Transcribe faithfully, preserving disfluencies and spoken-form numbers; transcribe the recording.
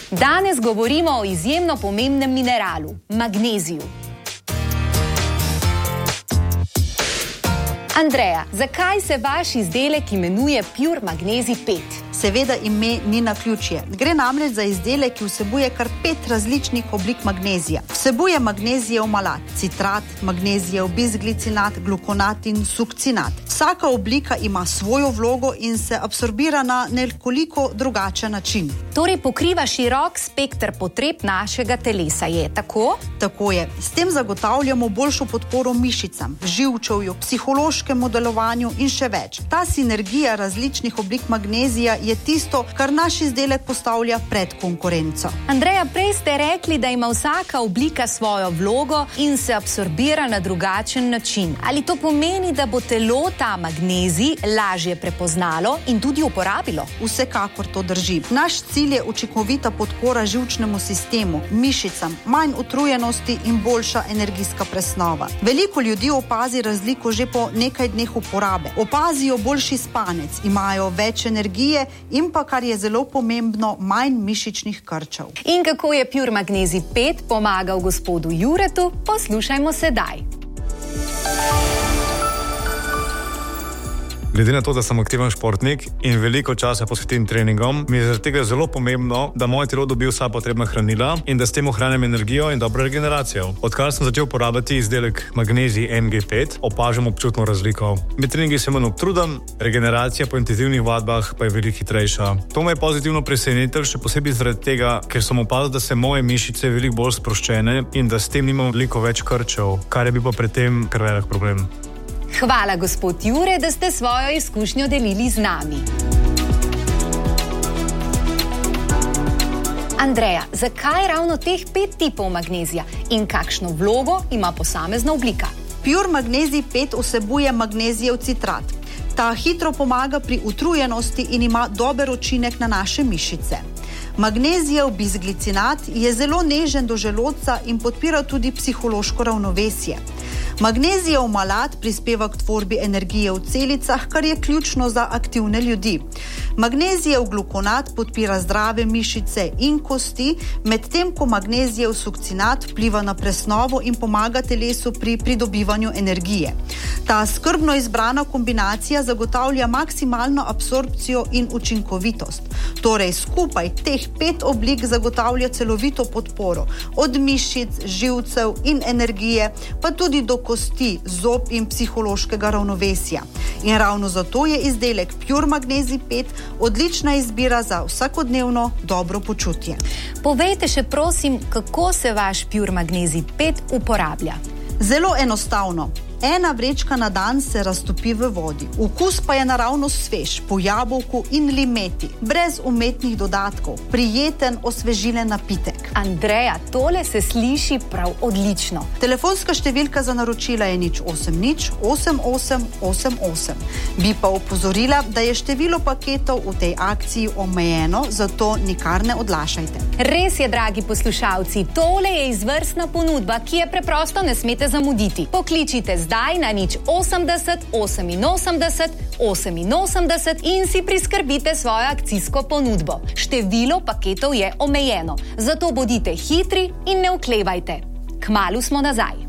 Danes govorimo o izjemno pomembnem mineralu, magneziju. Andreja, zakaj se vaš izdelek imenuje Pure Magnezij pet? Seveda ime ni naključje. Gre namreč za izdelek, ki vsebuje kar pet različnih oblik magnezija. Vsebuje magnezijev malat, citrat, magnezijev bisglicinat, glukonat in sukcinat. Vsaka oblika ima svojo vlogo in se absorbira na nekoliko drugačen način. Torej pokriva širok spekter potreb našega telesa, je tako? Tako je. S tem zagotavljamo boljšo podporo mišicam, živčevju, psihološkemu delovanju in še več. Ta sinergija različnih oblik magnezija je tisto, kar naš izdelek postavlja pred konkurenco. Andreja, prej ste rekli, da ima vsaka oblika svojo vlogo in se absorbira na drugačen način. Ali to pomeni, da bo telo ta magnezij lažje prepoznalo in tudi uporabilo? Vsekakor to drži. Naš cilj je učinkovita podpora živčnemu sistemu, mišicam, manj utrujenosti in boljša energijska presnova. Veliko ljudi opazi razliko že po nekaj dneh uporabe. Opazijo boljši spanec, imajo več energije in pa, kar je zelo pomembno, manj mišičnih krčev. In kako je Pure Magnezij pet pomagal gospodu Juretu, poslušajmo sedaj. Glede na to, da sem aktiven športnik in veliko časa posvetim treningom, mi je zaradi tega zelo pomembno, da moje telo dobi vsa potrebna hranila in da s tem ohranim energijo in dobro regeneracijo. Odkar sem začel uporabljati izdelek Magnezij M G pet, opažam občutno razliko. Med treningi sem manj obtruden, regeneracija po intenzivnih vadbah pa je veliko hitrejša. To me je pozitivno presenetilo, še posebej zaradi tega, ker sem opazil, da se moje mišice veliko bolj sproščene in da s tem nimam veliko več krčev, kar je bil pa pred tem kar velik problem. Hvala, gospod Jure, da ste svojo izkušnjo delili z nami. Andreja, zakaj ravno teh pet tipov magnezija in kakšno vlogo ima posamezna oblika? Pure Magnezij pet vsebuje magnezijev citrat. Ta hitro pomaga pri utrujenosti in ima dober učinek na naše mišice. Magnezijev bisglicinat je zelo nežen do želodca in podpira tudi psihološko ravnovesje. Magnezijev malat prispeva k tvorbi energije v celicah, kar je ključno za aktivne ljudi. Magnezijev glukonat podpira zdrave mišice in kosti, medtem ko magnezijev sukcinat vpliva na presnovo in pomaga telesu pri pridobivanju energije. Ta skrbno izbrana kombinacija zagotavlja maksimalno absorpcijo in učinkovitost. Torej skupaj teh pet oblik zagotavlja celovito podporo, od mišic, živcev in energije, pa tudi do kosti, zob in psihološkega ravnovesja. In ravno zato je izdelek Pure Magnezij pet odlična izbira za vsakodnevno dobro počutje. Povejte še prosim, kako se vaš Pure Magnezij pet uporablja? Zelo enostavno. Ena vrečka na dan se raztopi v vodi. Okus pa je naravno svež, po jabolku in limeti, brez umetnih dodatkov. Prijeten, osvežilen napitek. Andreja, tole se sliši prav odlično. Telefonska številka za naročila je nič osem nič osem osem osem osem. Bi pa opozorila, da je število paketov v tej akciji omejeno, zato nikar ne odlašajte. Res je, dragi poslušalci, tole je izvrstna ponudba, ki je preprosto ne smete zamuditi. Pokličite zdaj na nič osemdeset oseminosemdeset oseminosemdeset in si priskrbite svojo akcijsko ponudbo. Število paketov je omejeno, zato bodite hitri in ne oklevajte. Kmalu smo nazaj.